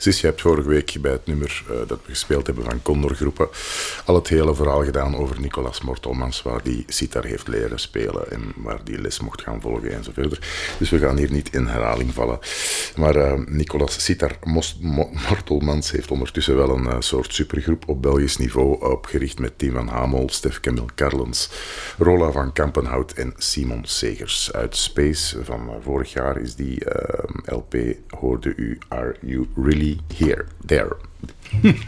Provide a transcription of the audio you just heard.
Sis, je hebt vorige week bij het nummer dat we gespeeld hebben van Condor Groepen al het hele verhaal gedaan over Nicolas Mortelmans, waar die sitar heeft leren spelen en waar die les mocht gaan volgen en zo verder. Dus we gaan hier niet in herhaling vallen. Maar Nicolas Sitar Mortelmans heeft ondertussen wel een soort supergroep op Belgisch niveau opgericht met Tim van Hamel, Stef Kemmel Karlens, Rola van Kampenhout en Simon Segers. Uit Space van vorig jaar is die LP, hoorde u Are You Really Here? There.